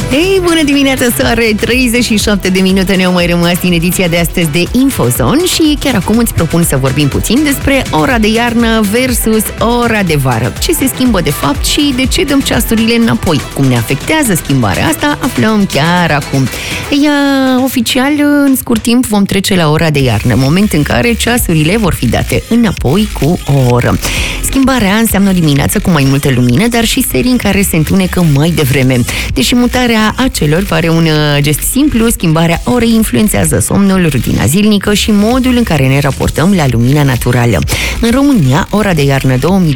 Hei, bună dimineața, soare! 37 de minute ne-au mai rămas din ediția de astăzi de Infozone și chiar acum îți propun să vorbim puțin despre ora de iarnă versus ora de vară. Ce se schimbă de fapt și de ce dăm ceasurile înapoi? Cum ne afectează schimbarea asta? Aflăm chiar acum. Oficial, în scurt timp vom trece la ora de iarnă, moment în care ceasurile vor fi date înapoi cu o oră. Schimbarea înseamnă dimineață cu mai multă lumină, dar și serii în care se întunecă mai devreme. Deși mutarea acelor pare un gest simplu, schimbarea orei influențează somnul, rutina zilnică și modul în care ne raportăm la lumina naturală. În România, ora de iarnă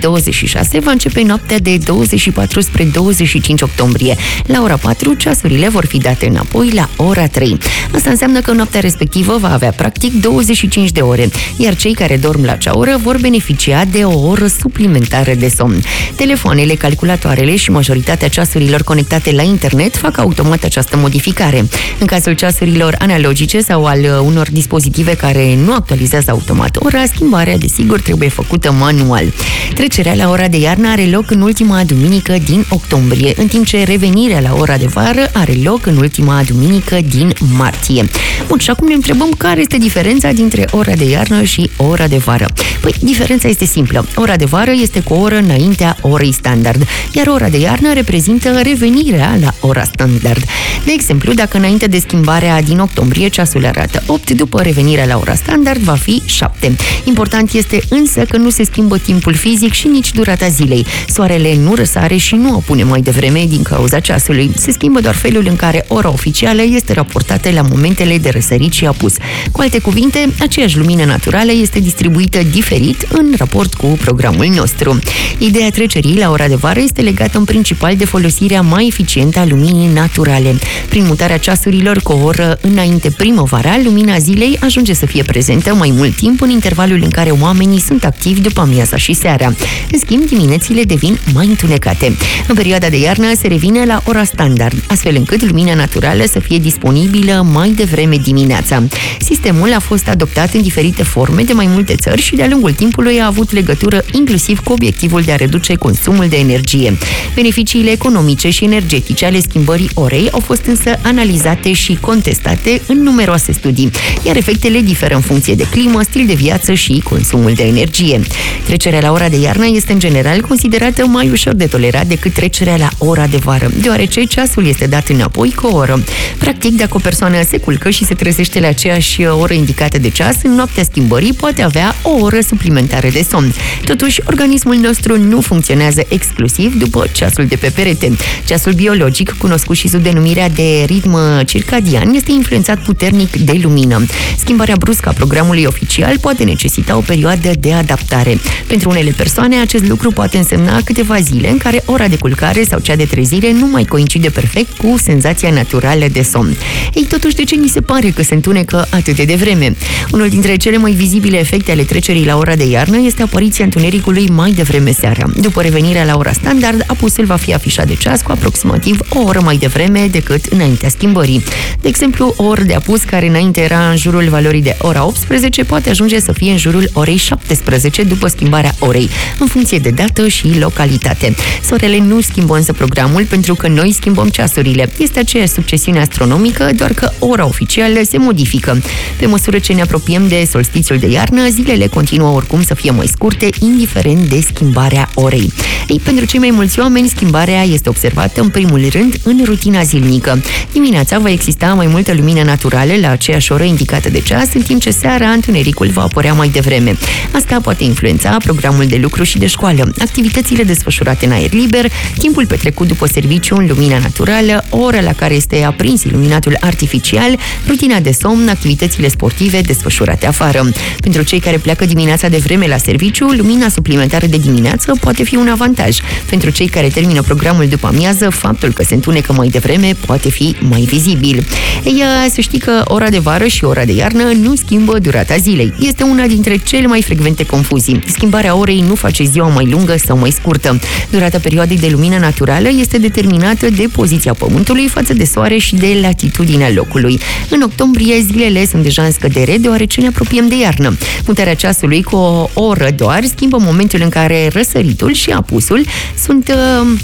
2026 va începe noaptea de 24 spre 25 octombrie. La ora 4, ceasurile vor fi date înapoi la ora 3. Asta înseamnă că noaptea respectivă va avea practic 25 de ore, iar cei care dorm la acea oră vor beneficia de o oră suplimentară de somn. Telefoanele, calculatoarele și majoritatea ceasurilor conectate la internet fac automat această modificare. În cazul ceasurilor analogice sau al unor dispozitive care nu actualizează automat ora, schimbarea, desigur, trebuie făcută manual. Trecerea la ora de iarnă are loc în ultima duminică din octombrie, în timp ce revenirea la ora de vară are loc în ultima duminică din martie. Bun, și acum ne întrebăm care este diferența dintre ora de iarnă și ora de vară. Păi, diferența este simplă. Ora de vară este cu o oră înaintea orei standard, iar ora de iarnă reprezintă revenirea la ora standard. De exemplu, dacă înainte de schimbarea din octombrie ceasul arată 8, după revenirea la ora standard va fi 7. Important este însă că nu se schimbă timpul fizic și nici durata zilei. Soarele nu răsare și nu apune mai devreme din cauza ceasului. Se schimbă doar felul în care ora oficială este raportată la momentele de răsărit și apus. Cu alte cuvinte, aceeași lumină naturală este distribuită diferit în raport cu programul nostru. Ideea trecerii la ora de vară este legată în principal de folosirea mai eficientă a luminii naturale. Prin mutarea ceasurilor cu o oră înainte primăvara, lumina zilei ajunge să fie prezentă mai mult timp în intervalul în care oamenii sunt activi după amiaza și seara. În schimb, diminețile devin mai întunecate. În perioada de iarnă se revine la ora standard, astfel încât lumina naturală să fie disponibilă mai devreme dimineața. Sistemul a fost adoptat în diferite forme de mai multe țări și de-a lungul timpului a avut legătură inclusiv cu obiectivul de a reduce consumul de energie. Beneficiile economice și energetice ale schimbării orei au fost însă analizate și contestate în numeroase studii, iar efectele diferă în funcție de climă, stil de viață și consumul de energie. Trecerea la ora de iarnă este în general considerată mai ușor de tolerat decât trecerea la ora de vară, deoarece ceasul este dat înapoi cu o oră. Practic, dacă o persoană se culcă și se trezește la aceeași oră indicată de ceas, în noaptea schimbării poate avea o oră suplimentară de somn. Totuși, organismul nostru nu funcționează exclusiv după ceasul de pe perete. Ceasul biologic, cunoscut și sub denumirea de ritm circadian, este influențat puternic de lumină. Schimbarea bruscă a programului oficial poate necesita o perioadă de adaptare. Pentru unele persoane, acest lucru poate însemna câteva zile în care ora de culcare sau cea de trezire nu mai coincide perfect cu senzația naturală de somn. Ei, totuși, de ce ni se pare că se întunecă atât de devreme? Unul dintre cele mai vizibile efecte ale trecerii la ora de iarnă este apariția întunericului mai devreme seara. După revenirea la ora standard, apusul va fi afișat de ceas cu aproximativ o oră mai devreme decât înaintea schimbării. De exemplu, o oră de apus care înainte era în jurul valorii de ora 18 poate ajunge să fie în jurul orei 17 după schimbarea orei, în funcție de dată și localitate. Soarele nu schimbă însă programul pentru că noi schimbăm ceasurile. Este aceeași succesiune astronomică, doar că ora oficială se modifică. Pe măsură ce ne apropiem de solstițiul de iarnă, zilele continuă oricum să fie mai scurte, indiferent de schimbarea orei. Ei, pentru cei mai mulți oameni, schimbarea este observată în primul rând în rutina zilnică. Dimineața va exista mai multă lumină naturală la aceeași oră indicată de ceas, în timp ce seara întunericul va apărea mai devreme. Asta poate influența programul de lucru și de școală, activitățile desfășurate în aer liber, timpul petrecut după serviciu în lumina naturală, ora la care este aprins iluminatul artificial, rutina de somn, activitățile sportive desfășurate afară. Pentru cei care pleacă dimineața de vreme la serviciu, lumina suplimentară de dimineață poate fi un avantaj. Pentru cei care termină programul după amiază, faptul că se întunecă mai devreme poate fi mai vizibil. Ei, să știi că ora de vară și ora de iarnă nu schimbă durata zilei. Este una dintre cele mai frecvente confuzii. Schimbarea orei nu face ziua mai lungă sau mai scurtă. Durata perioadei de lumină naturală este determinată de poziția Pământului față de Soare și de latitudinea locului. În octombrie, zilele sunt deja în scădere, deoarece ne apropiem de iarnă. Mutarea ceasului cu o oră doar schimbă momentul în care răsăritul și apusul sunt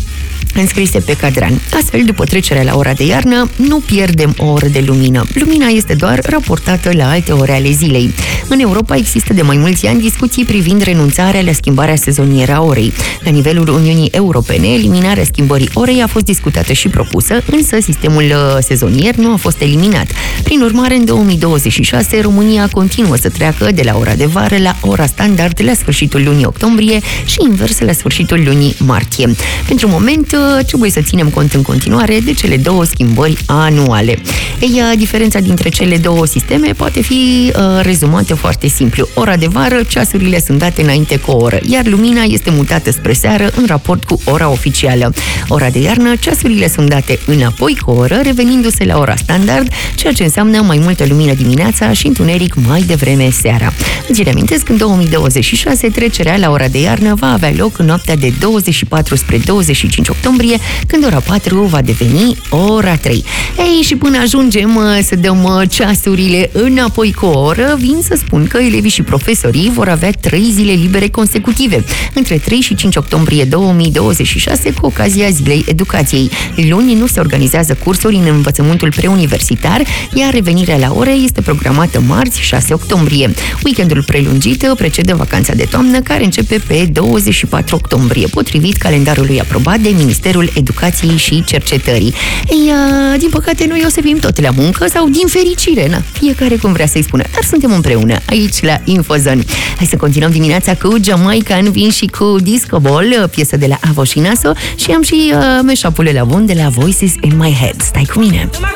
înscrise pe cadran. Astfel, după trecerea la ora de iarnă, nu pierdem o oră de lumină. Lumina este doar raportată la alte ore ale zilei. În Europa există de mai mulți ani discuții privind renunțarea la schimbarea sezonieră a orei. La nivelul Uniunii Europene, eliminarea schimbării orei a fost discutată și propusă, însă sistemul sezonier nu a fost eliminat. Prin urmare, în 2026, România continuă să treacă de la ora de vară la ora standard la sfârșitul lunii octombrie și invers la sfârșitul lunii martie. Pentru moment, trebuie să ținem cont în continuare de cele două schimbări anuale. Diferența dintre cele două sisteme poate fi rezumată foarte simplu. Ora de vară, ceasurile sunt date înainte cu o oră, iar lumina este mutată spre seară în raport cu ora oficială. Ora de iarnă, ceasurile sunt date înapoi cu o oră, revenindu-se la ora standard, ceea ce înseamnă mai multă lumină dimineața și întuneric mai devreme seara. Îți reamintesc, în 2026, trecerea la ora de iarnă va avea loc în noaptea de 24 spre 25 octombrie, când ora 4 va deveni ora 3. Ei, și până ajungem să dăm ceasurile înapoi cu o oră, vin să spun că elevii și profesorii vor avea 3 zile libere consecutive, între 3 și 5 octombrie 2026, cu ocazia Zilei Educației. Luni nu se organizează cursuri în învățământul preuniversitar, iar revenirea la ore este programată marți, 6 octombrie. Weekendul prelungit precede vacanța de toamnă, care începe pe 24 octombrie, potrivit calendarului aprobat de Ministerul Educației și Cercetării. Ei, din păcate, noi o să fim tot la muncă sau din fericire, fiecare cum vrea să-i spună, dar suntem împreună aici la Infozone. Hai să continuăm dimineața cu Jamaican, vin și cu Disco Ball, piesă de la Avo și Naso, și am și meșapurile la bun de la Voices in My Head. Stai cu mine!